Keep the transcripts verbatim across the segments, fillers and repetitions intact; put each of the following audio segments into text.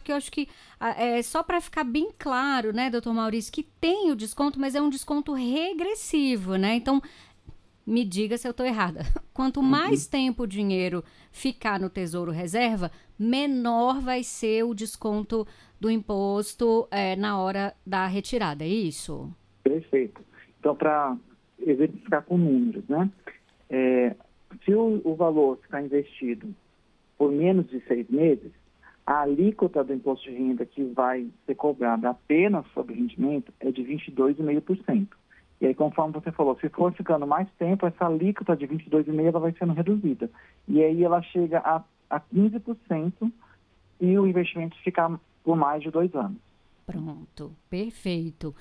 porque eu acho que, é, só para ficar bem claro, né, doutor Maurício, que tem o desconto, mas é um desconto regressivo, né? Então, me diga se eu estou errada. Quanto mais Uhum. tempo o dinheiro ficar no Tesouro Reserva, menor vai ser o desconto do imposto é, na hora da retirada, é isso? Perfeito. Então, para exemplificar com números, né? É, se o, o valor ficar investido por menos de seis meses, a alíquota do imposto de renda que vai ser cobrada apenas sobre rendimento é de vinte e dois vírgula cinco por cento. E aí, conforme você falou, se for ficando mais tempo, essa alíquota de vinte e dois vírgula cinco por cento ela vai sendo reduzida. E aí ela chega a, a quinze por cento se o investimento ficar por mais de dois anos. Pronto, perfeito.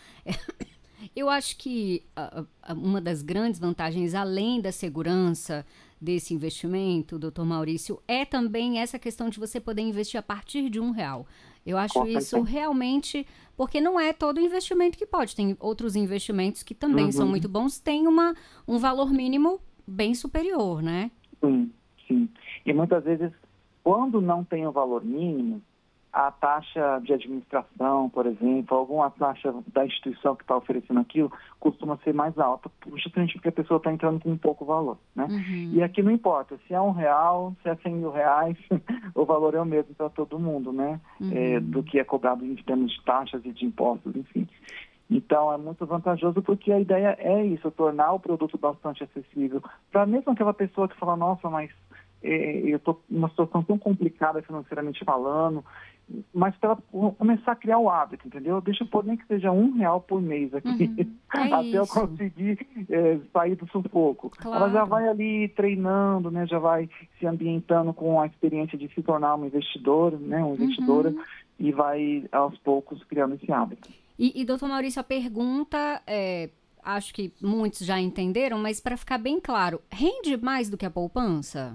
Eu acho que uh, uma das grandes vantagens, além da segurança desse investimento, doutor Maurício, é também essa questão de você poder investir a partir de um real. Eu acho Com isso certeza. realmente, porque não é todo investimento que pode. Tem outros investimentos que também são muito Uhum. bons, tem uma, um valor mínimo bem superior, né? Sim, sim. E muitas vezes, quando não tem o valor mínimo, a taxa de administração, por exemplo, alguma taxa da instituição que está oferecendo aquilo, costuma ser mais alta, justamente porque a pessoa está entrando com um pouco valor, né? E Uhum, aqui não importa se é um real, se é cem mil reais, o valor é o mesmo para todo mundo, né? É, do uhum. que é cobrado em termos de taxas e de impostos, enfim. Então, é muito vantajoso porque a ideia é isso, tornar o produto bastante acessível para mesmo aquela pessoa que fala, nossa, mas eh, eu estou numa situação tão complicada financeiramente falando, mas para ela começar a criar o hábito, entendeu? Deixa eu pôr nem que seja um real por mês aqui, Uhum. É até eu isso, conseguir eh, sair do sufoco. Ela já claro. vai ali treinando, né? Já vai se ambientando com a experiência de se tornar uma investidora, né? Uma investidora, Uhum. e vai aos poucos criando esse hábito. E, e doutor Maurício, a pergunta, é, acho que muitos já entenderam, mas para ficar bem claro, rende mais do que a poupança?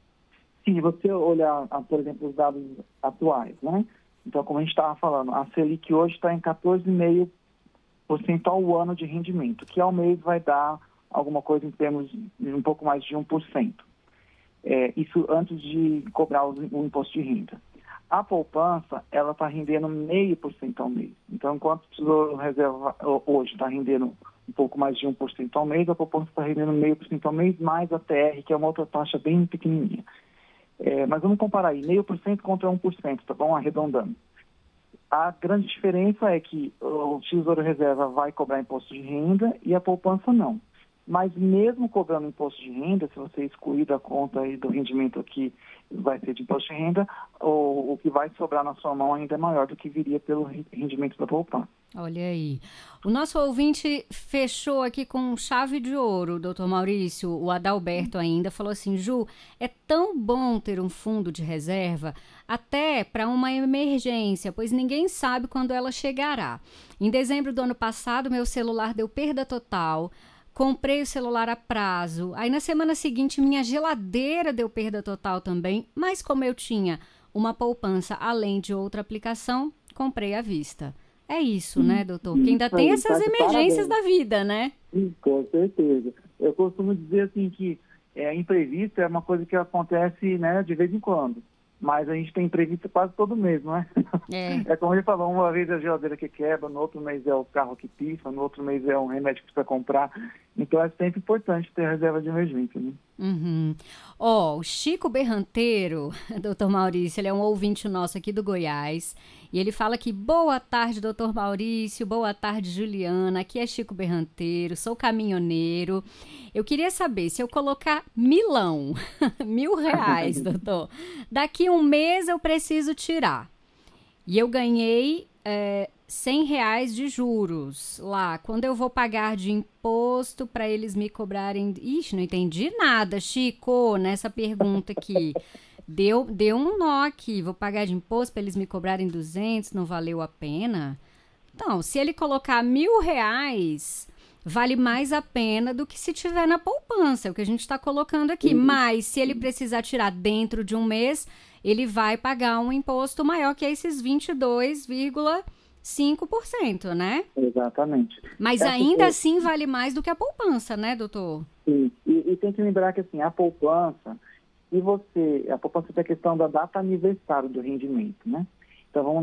Se você olhar, ah, por exemplo, os dados atuais, né? Então, como a gente estava falando, a Selic hoje está em quatorze vírgula cinco por cento ao ano de rendimento, que ao mês vai dar alguma coisa em termos de um pouco mais de um por cento. É, isso antes de cobrar o, o imposto de renda. A poupança, ela está rendendo meio por cento ao mês. Então, enquanto o Tesouro Reserva hoje está rendendo um pouco mais de um por cento ao mês, a poupança está rendendo meio por cento ao mês, mais a T R, que é uma outra taxa bem pequenininha. É, mas vamos comparar aí, meio por cento contra um por cento, tá bom? Arredondando. A grande diferença é que o Tesouro Reserva vai cobrar imposto de renda e a poupança não. Mas mesmo cobrando imposto de renda, se você excluir da conta aí do rendimento que vai ser de imposto de renda, o, o que vai sobrar na sua mão ainda é maior do que viria pelo rendimento da poupança. Olha aí. O nosso ouvinte fechou aqui com chave de ouro, doutor Maurício. O Adalberto ainda falou assim: Ju, é tão bom ter um fundo de reserva, até para uma emergência, pois ninguém sabe quando ela chegará. Em dezembro do ano passado, meu celular deu perda total. Comprei o celular a prazo. Aí na semana seguinte, minha geladeira deu perda total também. Mas como eu tinha uma poupança além de outra aplicação, comprei à vista. É isso, né, doutor? Porque ainda Isso tem aí, essas tá de emergências parabéns. da vida, né? Com certeza. Eu costumo dizer assim que é, imprevisto é uma coisa que acontece, né, de vez em quando. Mas a gente tem imprevisto quase todo mês, não é? É. É como ele falou, uma vez é a geladeira que quebra, no outro mês é o carro que pifa, no outro mês é um remédio que precisa comprar. Então é sempre importante ter reserva de emergência, né? Uhum. Ó, o Chico Berranteiro, doutor Maurício, ele é um ouvinte nosso aqui do Goiás, e ele fala que boa tarde, doutor Maurício, boa tarde, Juliana, aqui é Chico Berranteiro, sou caminhoneiro. Eu queria saber, se eu colocar milão, mil reais, doutor, daqui um mês eu preciso tirar. E eu ganhei é, cem reais de juros lá. Quando eu vou pagar de imposto para eles me cobrarem... Ixi, não entendi nada, Chico, nessa pergunta aqui. Deu, deu um nó aqui. Vou pagar de imposto para eles me cobrarem duzentos, não valeu a pena? Então, se ele colocar mil reais, vale mais a pena do que se tiver na poupança, é o que a gente está colocando aqui. Uhum. Mas, se ele precisar tirar dentro de um mês, ele vai pagar um imposto maior que esses vinte e dois vírgula cinco por cento, né? Exatamente. Mas É assim, ainda é, assim vale mais do que a poupança, né, doutor? sim. E, e tem que lembrar que assim, a poupança, se você, a poupança tem a questão da data aniversário do rendimento, né? Então vamos